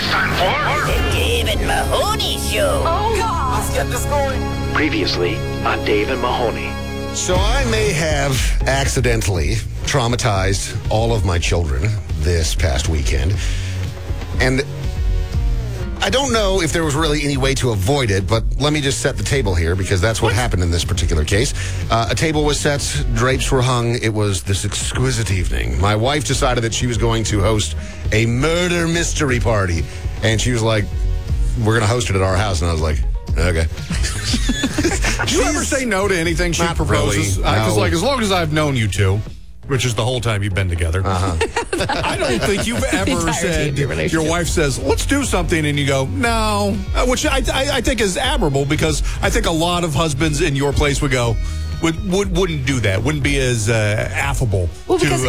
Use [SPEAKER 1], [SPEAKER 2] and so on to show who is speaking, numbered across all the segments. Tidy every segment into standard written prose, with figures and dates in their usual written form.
[SPEAKER 1] time for
[SPEAKER 2] The Dave and Mahoney Show.
[SPEAKER 3] Oh, God.
[SPEAKER 1] Let's get this going.
[SPEAKER 4] Previously on Dave and Mahoney.
[SPEAKER 5] So I may have accidentally traumatized all of my children this past weekend. And I don't know if there was really any way to avoid it, but let me just set the table here because that's what happened in this particular case. A table was set, drapes were hung. It was this exquisite evening. My wife decided that she was going to host a murder mystery party. And she was like, we're going to host it at our house. And I was like, okay.
[SPEAKER 6] Do you ever say no to anything she
[SPEAKER 5] Not
[SPEAKER 6] proposes?
[SPEAKER 5] really,
[SPEAKER 6] Because,
[SPEAKER 5] no.
[SPEAKER 6] as long as I've known you two, which is the whole time you've been together, I don't think you've ever
[SPEAKER 3] entirety
[SPEAKER 6] said,
[SPEAKER 3] of your relationship.
[SPEAKER 6] your wife says, let's do something, and you go, no, which I think is admirable, because I think a lot of husbands in your place would go, wouldn't do that, wouldn't be as affable
[SPEAKER 3] Well,
[SPEAKER 6] to
[SPEAKER 3] because-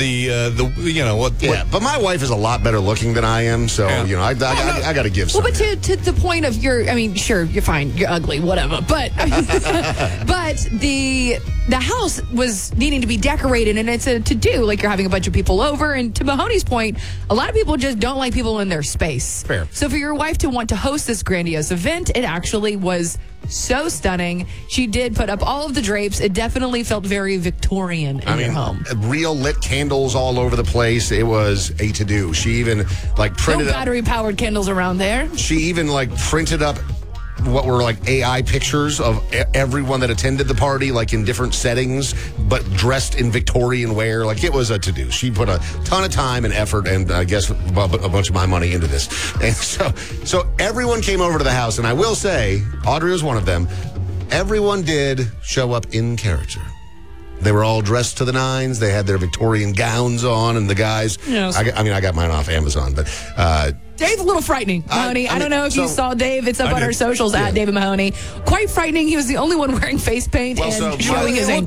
[SPEAKER 5] Yeah, but my wife is a lot better looking than I am, so,
[SPEAKER 6] Yeah.
[SPEAKER 5] I got to give some.
[SPEAKER 3] Well, but to the point of sure, you're fine, you're ugly, whatever. But but the house was needing to be decorated, and it's a to-do. Like, you're having a bunch of people over, and to Mahoney's point, a lot of people just don't like people in their space.
[SPEAKER 6] Fair.
[SPEAKER 3] So for your wife to want to host this grandiose event, it actually was so stunning. She did put up all of the drapes. It definitely felt very Victorian in your home.
[SPEAKER 5] Real lit candles all over the place. It was a to-do. She even,
[SPEAKER 3] No
[SPEAKER 5] printed up.
[SPEAKER 3] battery-powered candles around there.
[SPEAKER 5] She even printed up what were AI pictures of everyone that attended the party, in different settings, but dressed in Victorian wear. It was a to-do. She put a ton of time and effort, and I guess a bunch of my money into this. And so everyone came over to the house, and I will say, Audrey was one of them. Everyone did show up in character. They were all dressed to the nines. They had their Victorian gowns on, and the guys.
[SPEAKER 3] Yes.
[SPEAKER 5] I got mine off Amazon, but.
[SPEAKER 3] Dave's a little frightening, Mahoney. I don't know if you saw Dave. It's up on our socials at Dave and Mahoney. Quite frightening. He was the only one wearing face paint and showing his ankles.